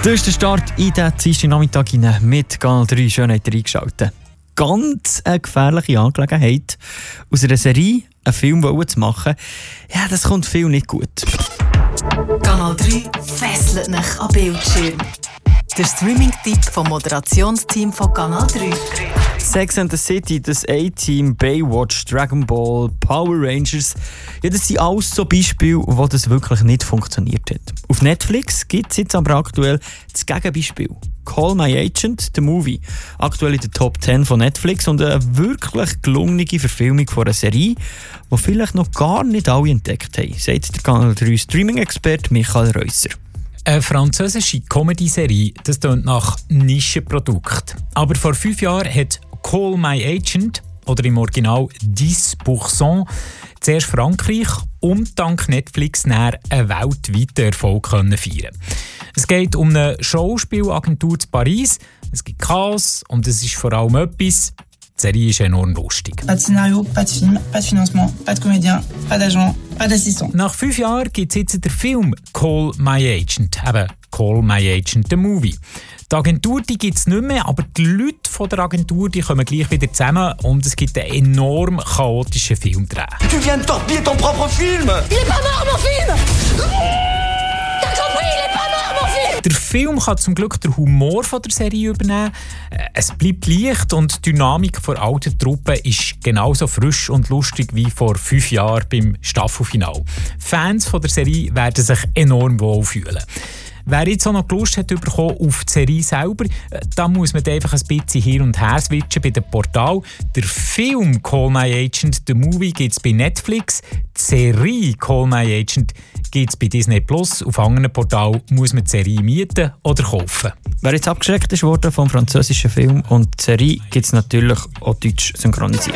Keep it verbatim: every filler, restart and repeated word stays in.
Das ist der Start in den Dienstag Nachmittag mit Kanal drei. Schön, habt ihr eingeschaltet. Ganz eine gefährliche Angelegenheit. Aus einer Serie einen Film zu machen, ja, das kommt viel nicht gut. Kanal drei fesselt mich an Bildschirm. Der Streaming-Tipp vom Moderationsteam von Kanal drei. Sex and the City, das A-Team, Baywatch, Dragon Ball, Power Rangers. Ja, das sind alles so Beispiele, wo das wirklich nicht funktioniert hat. Auf Netflix gibt es jetzt aber aktuell das Gegenbeispiel. Call My Agent, the Movie. Aktuell in der Top zehn von Netflix und eine wirklich gelungene Verfilmung von einer Serie, die vielleicht noch gar nicht alle entdeckt haben, sagt der Kanal drei Streaming-Experte Michael Reusser. Eine französische Comedy-Serie, das klingt nach Nischenprodukt. Aber vor fünf Jahren hat Call My Agent, oder im Original dix Prozent, zuerst Frankreich und dank Netflix einen weltweiten Erfolg feiern können. Es geht um eine Schauspielagentur in Paris, es gibt Chaos und es ist vor allem etwas. Die Serie ist enorm lustig. Pas de scénario, pas de film, pas de financement, pas de comédien, pas d'agent, pas d'assistant. Nach fünf Jahren gibt es jetzt den Film Call My Agent, eben Call My Agent, the Movie. Die Agentur gibt es nicht mehr, aber die Leute von der Agentur die kommen gleich wieder zusammen und es gibt einen enorm chaotischen Filmdreh. Tu viens de torpiller ton propre film! Il est pas mort, mon film! T'as compris, il est pas mort, mon film! Der Film kann zum Glück den Humor von der Serie übernehmen. Es bleibt leicht und die Dynamik der alten Truppe ist genauso frisch und lustig wie vor fünf Jahren beim Staffelfinale. Fans von der Serie werden sich enorm wohlfühlen. Wer jetzt auch noch Lust hat bekommen auf die Serie selber, da muss man einfach ein bisschen hin und her switchen bei dem Portal. Der Film Call My Agent, the Movie, gibt es bei Netflix. Die Serie Call My Agent gibt es bei Disney Plus. Auf anderen Portalen muss man die Serie mieten oder kaufen. Wer jetzt abgeschreckt ist worden vom französischen Film und die Serie, gibt es natürlich auch deutsch synchronisiert.